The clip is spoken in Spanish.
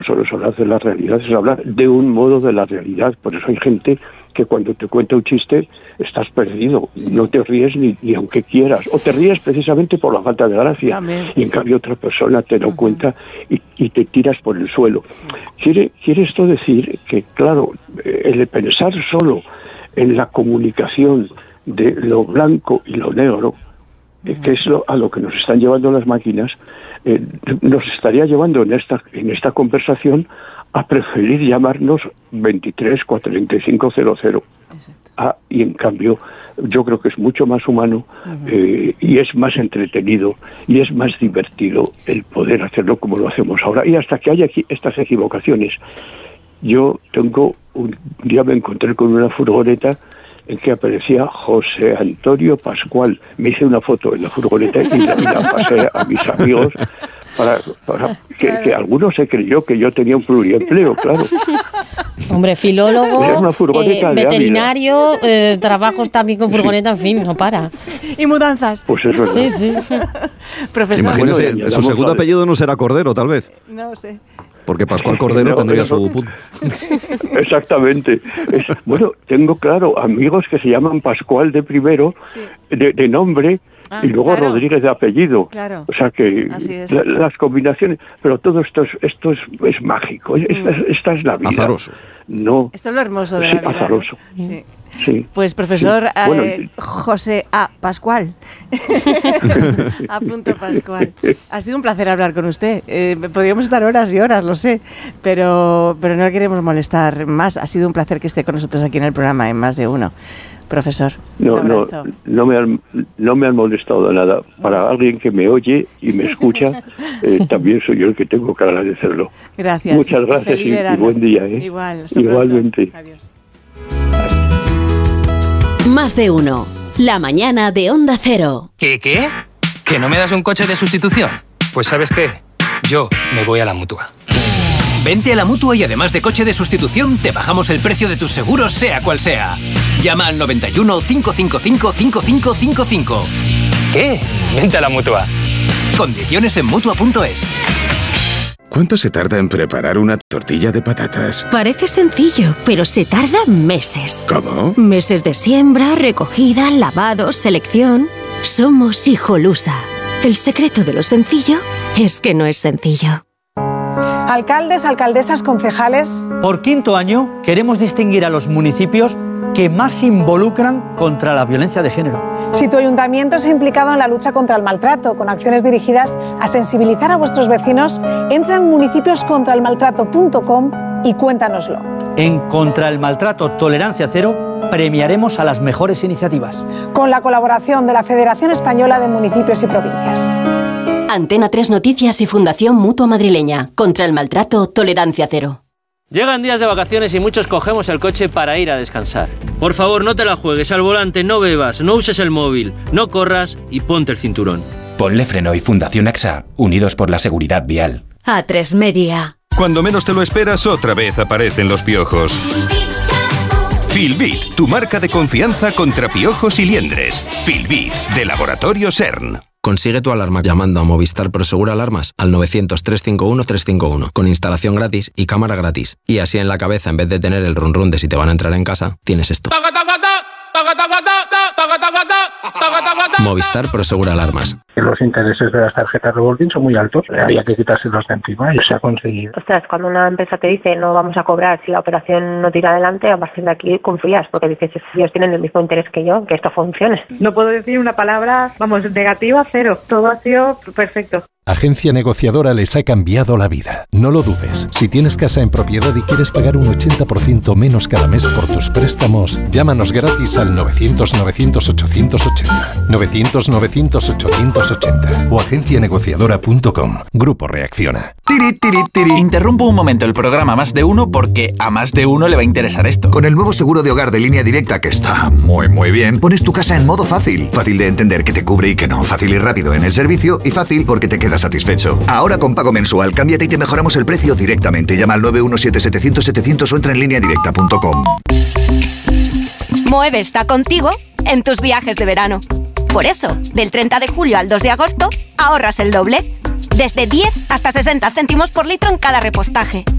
solo es hablar de la realidad, es hablar de un modo de la realidad. Por eso hay gente que cuando te cuenta un chiste estás perdido, no te ríes ni aunque quieras, o te ríes precisamente por la falta de gracia. Amén. Y en cambio otra persona te lo cuenta y te tiras por el suelo. Quiere esto decir que, claro, el pensar solo en la comunicación de lo blanco y lo negro, que es a lo que nos están llevando las máquinas, nos estaría llevando en esta conversación a preferir llamarnos 23-4500. Y en cambio yo creo que es mucho más humano y es más entretenido y es más divertido el poder hacerlo como lo hacemos ahora. Y hasta que haya aquí estas equivocaciones, yo un día me encontré con una furgoneta en que aparecía José Antonio Pascual. Me hice una foto en la furgoneta y la pasé a mis amigos para que alguno se creyó que yo tenía un pluriempleo, claro. Hombre, filólogo, veterinario, trabajos también con furgoneta, en fin, no para. Y mudanzas. Pues eso sí, sí. Profesor. Imagínese, su segundo apellido no será Cordero, tal vez. No sé. Porque Pascual Cordero tendría su punto. Exactamente. Bueno, tengo, claro, amigos que se llaman Pascual de primero, de nombre, y luego Rodríguez de apellido. Claro. O sea que las combinaciones, pero todo esto es mágico. Esta es la vida. Azaroso. No. Esto es lo hermoso de la vida. Azaroso. Sí. Sí. Pues profesor José A. Pascual. A. Pascual. Ha sido un placer hablar con usted. Podríamos estar horas y horas, lo sé, pero no le queremos molestar más. Ha sido un placer que esté con nosotros aquí en el programa en Más de Uno. Profesor. No me han molestado de nada. Para alguien que me oye y me escucha, también soy yo el que tengo que agradecerlo. Gracias. Muchas gracias y buen día. Igualmente. Adiós. Más de Uno. La mañana de Onda Cero. ¿Qué? ¿Que no me das un coche de sustitución? Pues ¿sabes qué? Yo me voy a la Mutua. Vente a la Mutua y además de coche de sustitución, te bajamos el precio de tus seguros, sea cual sea. Llama al 91 555 5555. ¿Qué? Vente a la Mutua. Condiciones en Mutua.es. ¿Cuánto se tarda en preparar una tortilla de patatas? Parece sencillo, pero se tarda meses. ¿Cómo? Meses de siembra, recogida, lavado, selección. Somos Hijolusa. El secreto de lo sencillo es que no es sencillo. Alcaldes, alcaldesas, concejales. Por quinto año queremos distinguir a los municipios que más se involucran contra la violencia de género. Si tu ayuntamiento se ha implicado en la lucha contra el maltrato, con acciones dirigidas a sensibilizar a vuestros vecinos, entra en municipioscontraelmaltrato.com y cuéntanoslo. En Contra el Maltrato Tolerancia Cero premiaremos a las mejores iniciativas. Con la colaboración de la Federación Española de Municipios y Provincias. Antena 3 Noticias y Fundación Mutua Madrileña. Contra el Maltrato Tolerancia Cero. Llegan días de vacaciones y muchos cogemos el coche para ir a descansar. Por favor, no te la juegues al volante, no bebas, no uses el móvil, no corras y ponte el cinturón. Ponle Freno y Fundación AXA, unidos por la seguridad vial. A3 Media. Cuando menos te lo esperas, otra vez aparecen los piojos. Filbit, tu marca de confianza contra piojos y liendres. Filbit, de Laboratorio CERN. Consigue tu alarma llamando a Movistar Prosegur Alarmas al 900-351-351 con instalación gratis y cámara gratis. Y así en la cabeza, en vez de tener el run run de si te van a entrar en casa, tienes esto. Movistar Prosegur Alarmas. Los intereses de las tarjetas revolving son muy altos, había que quitárselos de encima y se ha conseguido. Ostras, cuando una empresa te dice no vamos a cobrar si la operación no tira adelante, a partir de aquí confías, porque dices, ellos tienen el mismo interés que yo, que esto funcione. No puedo decir una palabra, negativa, cero. Todo ha sido perfecto. Agencia Negociadora les ha cambiado la vida. No lo dudes. Si tienes casa en propiedad y quieres pagar un 80% menos cada mes por tus préstamos, llámanos gratis al 900-900-880. 900-900-880 o agencianegociadora.com. Grupo Reacciona. Interrumpo un momento el programa Más de Uno porque a más de uno le va a interesar esto. Con el nuevo seguro de hogar de Línea Directa, que está muy bien, pones tu casa en modo fácil. Fácil de entender que te cubre y que no. Fácil y rápido en el servicio y fácil porque te quedas satisfecho. Ahora con pago mensual, cámbiate y te mejoramos el precio directamente. Llama al 917-700-700 o entra en lineadirecta.com. Moeve está contigo en tus viajes de verano. Por eso, del 30 de julio al 2 de agosto, ahorras el doble. Desde 10 hasta 60 céntimos por litro en cada repostaje.